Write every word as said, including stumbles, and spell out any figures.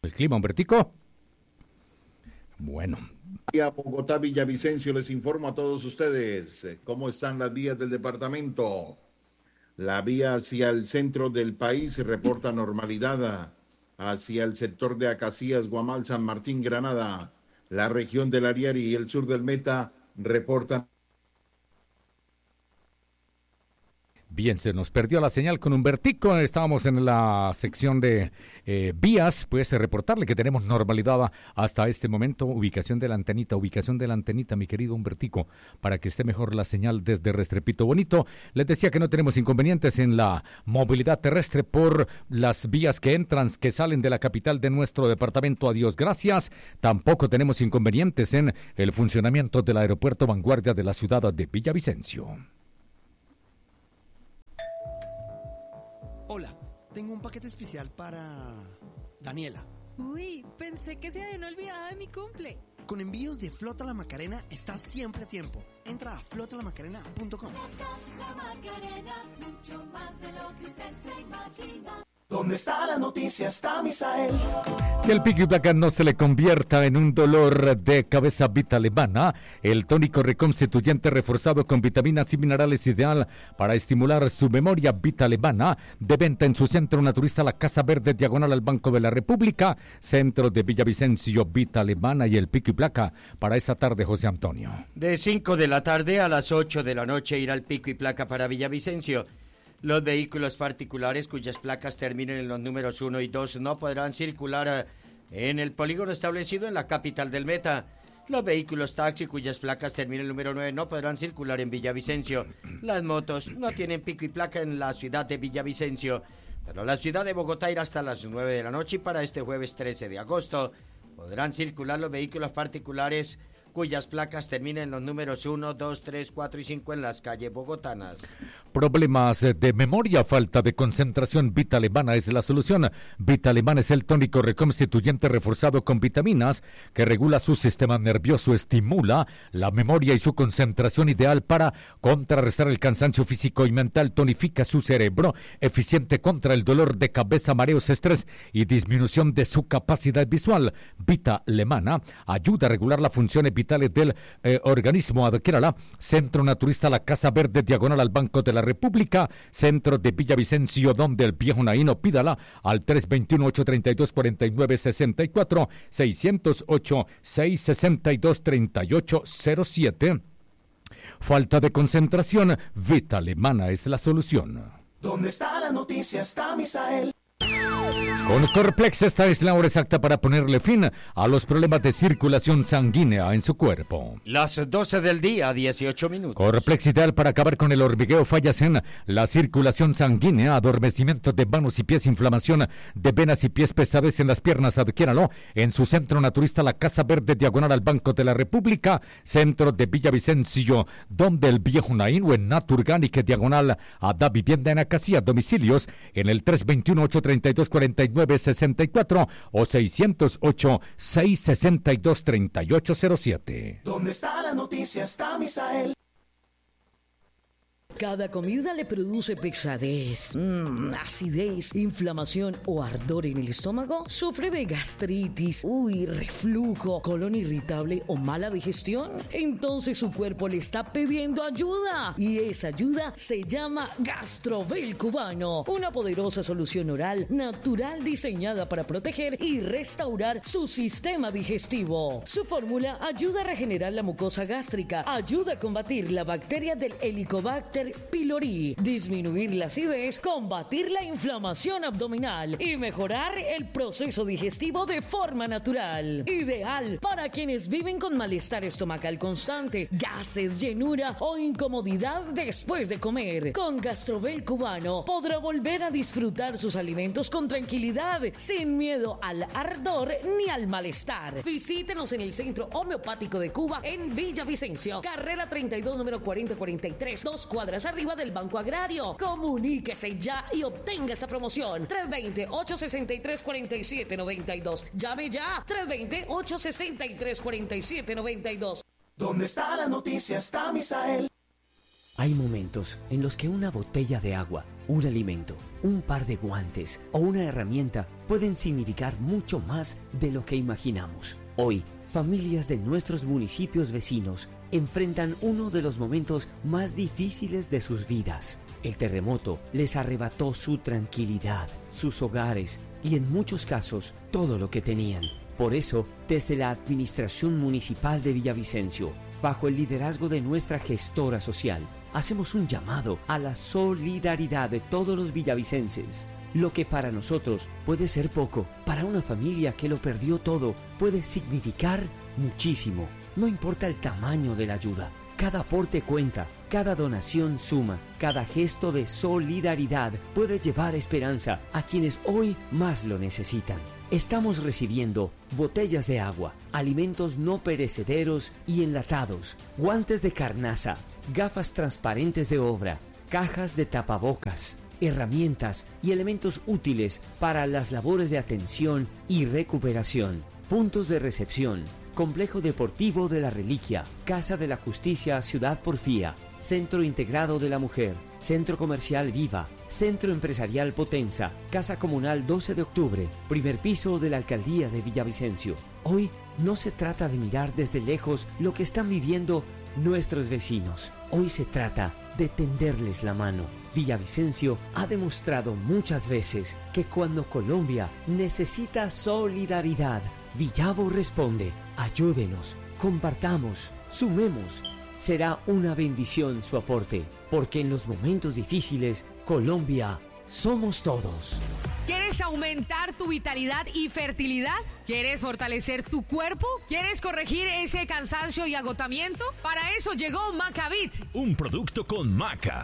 El clima, Humbertico. Bueno. A Bogotá, Villavicencio, les informo a todos ustedes cómo están las vías del departamento. La vía hacia el centro del país reporta normalidad. Hacia el sector de Acacías, Guamal, San Martín, Granada. La región del Ariari y el sur del Meta reportan. Bien, se nos perdió la señal con Humbertico. Estábamos en la sección de eh, vías. Pues reportarle que tenemos normalidad hasta este momento. Ubicación de la antenita, ubicación de la antenita, mi querido Humbertico, para que esté mejor la señal desde Restrepito Bonito. Les decía que no tenemos inconvenientes en la movilidad terrestre por las vías que entran, que salen de la capital de nuestro departamento. A Dios gracias. Tampoco tenemos inconvenientes en el funcionamiento del aeropuerto Vanguardia de la ciudad de Villavicencio. Hola, tengo un paquete especial para Daniela. Uy, pensé que se habían olvidado de mi cumple. Con envíos de Flota La Macarena estás siempre a tiempo. Entra a flota la macarena punto com. La Macarena, mucho más de lo que usted se imagina. ¿Dónde está la noticia? Está Misael. Que el pico y placa no se le convierta en un dolor de cabeza. Vita Alemana, el tónico reconstituyente reforzado con vitaminas y minerales ideal para estimular su memoria. Vita Alemana, de venta en su centro naturista La Casa Verde, diagonal al Banco de la República, centro de Villavicencio. Vita Alemana y el pico y placa para esta tarde, José Antonio. De cinco de la tarde a las ocho de la noche irá el pico y placa para Villavicencio. Los vehículos particulares cuyas placas terminen en los números uno y dos no podrán circular en el polígono establecido en la capital del Meta. Los vehículos taxi cuyas placas terminen en el número nueve no podrán circular en Villavicencio. Las motos no tienen pico y placa en la ciudad de Villavicencio, pero la ciudad de Bogotá irá hasta las nueve de la noche y para este jueves trece de agosto podrán circular los vehículos particulares cuyas placas terminen en los números uno, dos, tres, cuatro y cinco en las calles bogotanas. Problemas de memoria, falta de concentración. Vita Alemana es la solución. Vita Alemana es el tónico reconstituyente reforzado con vitaminas que regula su sistema nervioso, estimula la memoria y su concentración, ideal para contrarrestar el cansancio físico y mental, tonifica su cerebro, eficiente contra el dolor de cabeza, mareos, estrés y disminución de su capacidad visual. Vita Alemana ayuda a regular la función vitales del eh, organismo. Adquiérala. Centro Naturista La Casa Verde, diagonal al Banco de la República, centro de Villavicencio, donde el viejo Naíno. Pídala al tres dos uno, ocho tres dos, cuatro nueve seis cuatro, seis cero ocho, seis seis dos, tres ocho cero siete. Falta de concentración, Vita Alemana es la solución. ¿Dónde está la noticia? Está Misael. Con Corplex, esta es la hora exacta para ponerle fin a los problemas de circulación sanguínea en su cuerpo. Las doce del día, dieciocho minutos. Corplex, ideal para acabar con el hormigueo, fallas en la circulación sanguínea, adormecimiento de manos y pies, inflamación de venas y pies, pesadez en las piernas. Adquiéralo en su centro naturista La Casa Verde, diagonal al Banco de la República, centro de Villavicencio, donde el viejo Naín, o en Naturgánica, diagonal a Da Vivienda en Acacía. Domicilios en el tres dos uno, ocho tres dos, cuatro nueve seis cuatro o seis cero ocho, seis seis dos, tres ocho cero siete. ¿Dónde está la noticia? Está Misael. Cada comida le produce pesadez, mmm, acidez, inflamación o ardor en el estómago. ¿Sufre de gastritis, uy, reflujo, colon irritable o mala digestión? Entonces su cuerpo le está pidiendo ayuda. Y esa ayuda se llama Gastrovel Cubano. Una poderosa solución oral natural diseñada para proteger y restaurar su sistema digestivo. Su fórmula ayuda a regenerar la mucosa gástrica, ayuda a combatir la bacteria del Helicobacter pylori, disminuir la acidez, combatir la inflamación abdominal y mejorar el proceso digestivo de forma natural. Ideal para quienes viven con malestar estomacal constante, gases, llenura o incomodidad después de comer. Con Gastrovel Cubano podrá volver a disfrutar sus alimentos con tranquilidad, sin miedo al ardor ni al malestar. Visítenos en el Centro Homeopático de Cuba en Villavicencio, carrera treinta y dos, número cuarenta cuarenta y tres, dos cuadras arriba del Banco Agrario. Comuníquese ya y obtenga esa promoción. tres dos cero, ocho seis tres, cuatro siete nueve dos. Llame ya. tres dos cero, ocho seis tres, cuatro siete nueve dos. ¿Dónde está la noticia? Está Misael. Hay momentos en los que una botella de agua un alimento, un par de guantes o una herramienta pueden significar mucho más de lo que imaginamos. Hoy, familias de nuestros municipios vecinos enfrentan uno de los momentos más difíciles de sus vidas. El terremoto les arrebató su tranquilidad, sus hogares y en muchos casos todo lo que tenían. Por eso, desde la Administración Municipal de Villavicencio, bajo el liderazgo de nuestra gestora social, hacemos un llamado a la solidaridad de todos los villavicenses. Lo que para nosotros puede ser poco, para una familia que lo perdió todo, puede significar muchísimo. No importa el tamaño de la ayuda, cada aporte cuenta, cada donación suma, cada gesto de solidaridad puede llevar esperanza a quienes hoy más lo necesitan. Estamos recibiendo botellas de agua, alimentos no perecederos y enlatados, guantes de carnaza, gafas transparentes de obra, cajas de tapabocas, herramientas y elementos útiles para las labores de atención y recuperación, puntos de recepción, Complejo Deportivo de la Reliquia, Casa de la Justicia Ciudad Porfía, Centro Integrado de la Mujer, Centro Comercial Viva, Centro Empresarial Potenza, Casa Comunal doce de octubre, primer piso de la Alcaldía de Villavicencio. Hoy no se trata de mirar desde lejos lo que están viviendo nuestros vecinos. Hoy se trata de tenderles la mano. Villavicencio ha demostrado muchas veces que cuando Colombia necesita solidaridad, Villavo responde. Ayúdenos, compartamos, sumemos. Será una bendición su aporte, porque en los momentos difíciles, Colombia somos todos. ¿Quieres aumentar tu vitalidad y fertilidad? ¿Quieres fortalecer tu cuerpo? ¿Quieres corregir ese cansancio y agotamiento? Para eso llegó Macavit, un producto con maca.